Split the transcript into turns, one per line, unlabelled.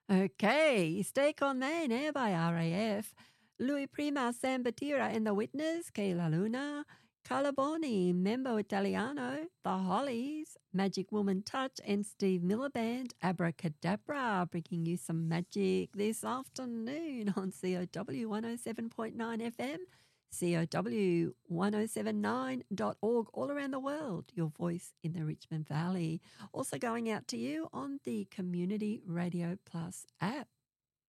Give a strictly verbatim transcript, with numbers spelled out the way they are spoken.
Okay, Stay Con Me, né, by R A F. Louis Prima, Sam Batira and the Witness, Kayla Luna. Carla Boni, Membo Italiano, The Hollies, Magic Woman Touch and Steve Miller Band, Abracadabra, bringing you some magic this afternoon on C O W one oh seven point nine F M, C O W ten seventy-nine dot org, all around the world, your voice in the Richmond Valley. Also going out to you on the Community Radio Plus app.